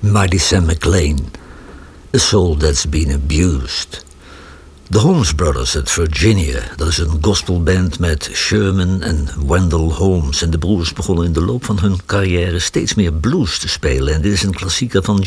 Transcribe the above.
Mighty Sam McLean, A Soul That's Been Abused. De Holmes Brothers uit Virginia, dat is een gospelband met Sherman en Wendell Holmes. En de broers begonnen in de loop van hun carrière steeds meer blues te spelen. En dit is een klassieker van